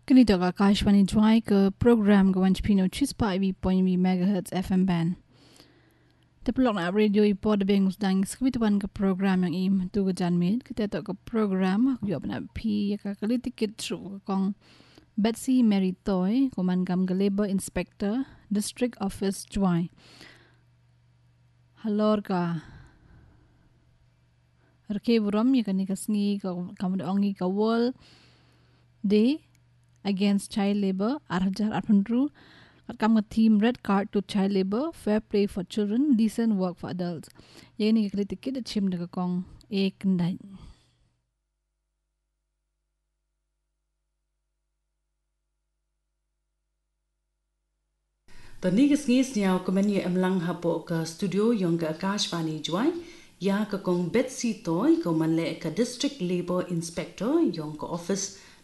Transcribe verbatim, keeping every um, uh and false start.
Ganito ka Akashvani Jwai ke program ke Wanch Pino Chispa I B point V megahertz F M band. Tepelok na radio ipo de bengus dang skwitawan ke program yang im tu ke janmit kita tok ke program aku yo na pi ya ka kali tiket tru kong Betsy Mary Toy koman gam ke labor inspector district office Jwai. Halor ka Rke buram ya kani kasngi ka kamu ongi ka wall day against child labor arjar arpandru kam team red card to child labor fair play for children decent work for adults yani ka tiket chim de kong ek ndai Tani kisngis niya kumani emlang hapo ka studio yung ka Akashvani Jwai ya ka kong Betsy Toy ko manle ka district labor inspector yung ka office